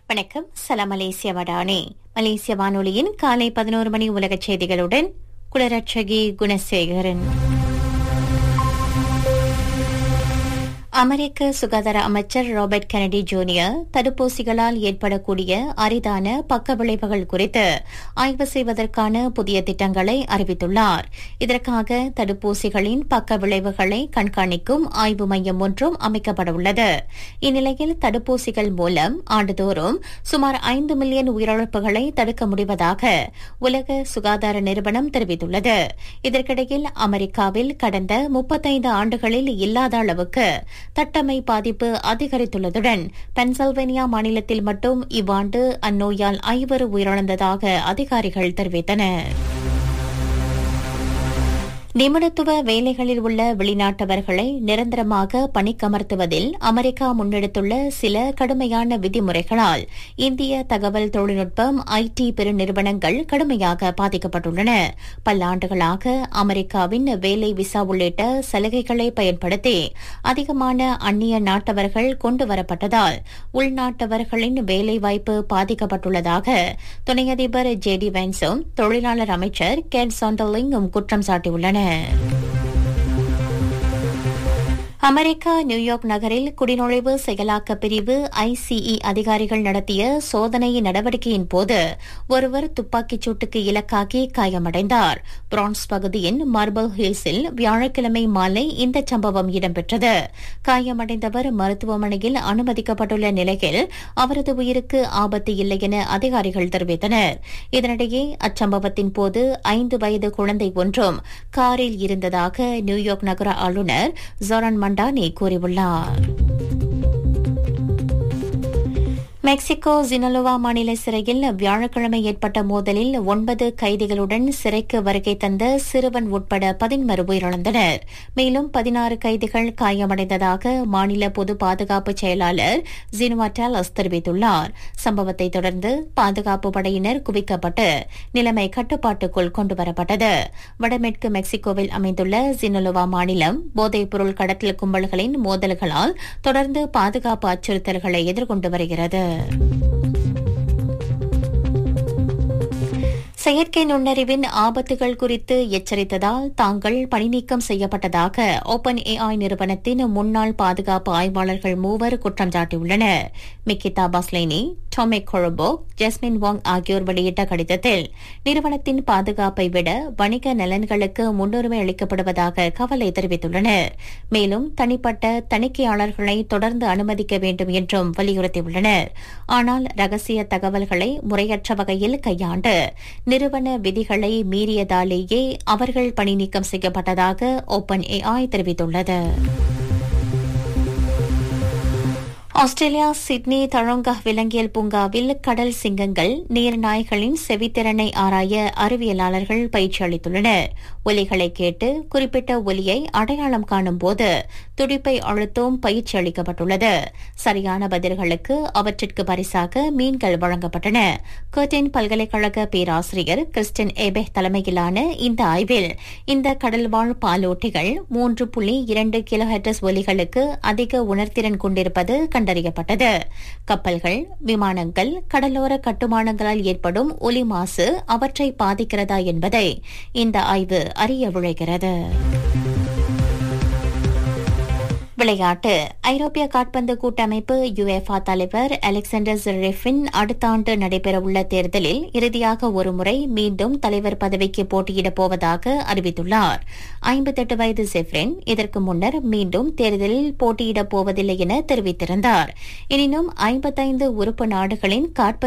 வணக்கம். சலாம் மலேசிய வடானே. மலேசிய வானொலியின் காலை 11 மணி உலகச் செய்திகளுடன் குளரட்சகி குணசேகரன். அமெரிக்க சுகாதார அமைச்சர் ராபர்ட் கெனடி ஜூனியர் தடுப்பூசிகளால் ஏற்படக்கூடிய அரிதான பக்க விளைவுகள் குறித்து ஆய்வு செய்வதற்கான புதிய திட்டங்களை அறிவித்துள்ளார். இதற்காக தடுப்பூசிகளின் பக்க விளைவுகளை கண்காணிக்கும் ஆய்வு மையம் ஒன்றும் அமைக்கப்படவுள்ளது. இந்நிலையில் தடுப்பூசிகள் மூலம் ஆண்டுதோறும் சுமார் 5 மில்லியன் உயிரிழப்புகளை தடுக்க முடிவதாக உலக சுகாதார நிறுவனம் தெரிவித்துள்ளது. இதற்கிடையில் அமெரிக்காவில் கடந்த 35 ஆண்டுகளில் இல்லாத அளவுக்கு தட்டம்மை பாதிப்பு அதிகரித்துள்ளதுடன் பென்சில்வேனியா மாநிலத்தில் மட்டும் இவ்வாண்டு அந்நோயால் 5 உயிரிழந்ததாக அதிகாரிகள் தெரிவித்தனர். நிபுணத்துவ வேலைகளில் உள்ள வெளிநாட்டவர்களை நிரந்தரமாக பணிக்கமர்த்துவதில் அமெரிக்கா முன்னெடுத்துள்ள சில கடுமையான விதிமுறைகளால் இந்திய தகவல் தொழில்நுட்பம் ஐடி பெருநிறுவனங்கள் கடுமையாக பாதிக்கப்பட்டுள்ளன. பல்லாண்டுகளாக அமெரிக்காவின் வேலை விசா உள்ளிட்ட சலுகைகளை பயன்படுத்தி அதிகமான அந்நிய நாட்டவர்கள் கொண்டுவரப்பட்டதால் உள்நாட்டவர்களின் வேலைவாய்ப்பு பாதிக்கப்பட்டுள்ளதாக துணை அதிபர் ஜேடி வென்ஸும் தொழிலாளர் அமைச்சர் கேன் சாண்டர்லிங்கும் குற்றம் சாட்டியுள்ளனர். அமெரிக்கா நியூயார்க் நகரில் குடிநுழைவு செயலாக்க பிரிவு ஐசிஇ அதிகாரிகள் நடத்திய சோதனை நடவடிக்கையின் போது ஒருவர் துப்பாக்கிச் சூட்டுக்கு இலக்காகி காயமடைந்தார். பிரான்ஸ் பகுதியின் மார்பிள் ஹில்ஸில் வியாழக்கிழமை மாலை இந்த சம்பவம் இடம்பெற்றது. காயமடைந்தவர் மருத்துவமனையில் அனுமதிக்கப்பட்டுள்ள நிலையில் அவரது உயிருக்கு ஆபத்து இல்லை என அதிகாரிகள் தெரிவித்தனர். இதனிடையே அச்சம்பவத்தின் போது 5 வயது குழந்தை ஒன்றும் காரில் இருந்ததாக நியூயார்க் நகர ஆளுநர் ஜோரன் மண்டானி கூறியுள்ளார். மெக்சிகோ சினலோவா மாநில சிறையில் வியாழக்கிழமை ஏற்பட்ட மோதலில் 9 கைதிகளுடன் சிறைக்கு வருகை தந்த சிறுவன் உட்பட 11 உயிரிழந்தனர். மேலும் 16 கைதிகள் காயமடைந்ததாக மாநில பொது பாதுகாப்பு செயலாளர் ஜினுவா டாலஸ் தெரிவித்துள்ளார். சம்பவத்தை தொடர்ந்து பாதுகாப்பு படையினர் குவிக்கப்பட்டு நிலைமை கட்டுப்பாட்டுக்குள் கொண்டுவரப்பட்டது. வடமேற்கு மெக்சிகோவில் அமைந்துள்ள சினலோவா மாநிலம் போதைப் பொருள் கடத்தல் கும்பல்களின் மோதல்களால் தொடர்ந்து பாதுகாப்பு அச்சுறுத்தல்களை எதிர்கொண்டு வருகிறது. செயற்கை நுண்ணறிவின் ஆபத்துகள் குறித்து எச்சரித்ததால் தாங்கள் பணிநீக்கம் செய்யப்பட்டதாக ஓபன் ஏஐ நிறுவனத்தின் முன்னாள் பாதுகாப்பு ஆய்வாளர்கள் 3 குற்றம் சாட்டியுள்ளனர். மிக்கிதா பஸ்லைனி, டொமிக் கொரபோ, ஜஸ்மின் வாங் ஆகியோர் வெளியிட்ட கடிதத்தில் நிறுவனத்தின் பாதுகாப்பை விட வணிக நலன்களுக்கு முன்னுரிமை அளிக்கப்படுவதாக கவலை தெரிவித்துள்ளனர். மேலும் தனிப்பட்ட தணிக்கையாளர்களை தொடர்ந்து அனுமதிக்க வேண்டும் என்றும் வலியுறுத்தியுள்ளனர். ஆனால் ரகசிய தகவல்களை முறையற்ற வகையில் கையாண்டு நிறுவன விதிகளை மீறியதாலேயே அவர்கள் பணிநீக்கம் செய்யப்பட்டதாக ஓபன் ஏஐ தெரிவித்துள்ளது. ஆஸ்திரேலியா சிட்னி தழோங்கா விலங்கியல் பூங்காவில் கடல் சிங்கங்கள் நீர்நாய்களின் செவித்திறனை ஆராய அறிவியலாளர்கள் பயிற்சி அளித்துள்ளனர். ஒலிகளை கேட்டு குறிப்பிட்ட ஒலியை அடையாளம் காணும் போது துடிப்பை அழுத்தும் பயிற்சி அளிக்கப்பட்டுள்ளது. சரியான பதில்களுக்கு அவற்றிற்கு பரிசாக மீன்கள் வழங்கப்பட்டன. கர்டின் பல்கலைக்கழக பேராசிரியர் கிறிஸ்டின் ஏபெஹ் தலைமையிலான இந்த ஆய்வில் இந்த கடல்வாழ் பாலூட்டிகள் 3.2 கிலோஹெர்ட்ஸ் ஒலிகளுக்கு அதிக உணர்திறன் கொண்டிருப்பது கண்டறியப்பட்டது. கப்பல்கள், விமானங்கள், கடலோர கட்டுமானங்களால் ஏற்படும் ஒலி மாசு அவற்றை பாதிக்கிறதா என்பதை இந்த ஆய்வு அறிய விழைகிறது. விளையாட்டு. ஐரோப்பிய காற்பந்து கூட்டமைப்பு யுஎஃபா தலைவர் அலெக்சாண்டர் ஜெரேஃபின் அடுத்த ஆண்டு நடைபெறவுள்ள தேர்தலில் இறுதியாக ஒருமுறை மீண்டும் தலைவர் பதவிக்கு போட்டியிடப் போவதாக அறிவித்துள்ளார். 58 வயது ஜெஃப்ரின் இதற்கு முன்னர் மீண்டும் தேர்தலில் போட்டியிடப் போவதில்லை என தெரிவித்திருந்தார். எனினும் 55 உறுப்பு நாடுகளின் காற்பந்து